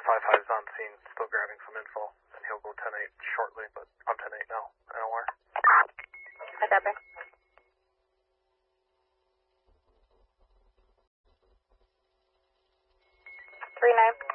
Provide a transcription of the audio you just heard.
5-5's on scene, still grabbing some info, and he'll go 10-8 shortly, but I'm 10-8 now. NOR. I copy. 3-9.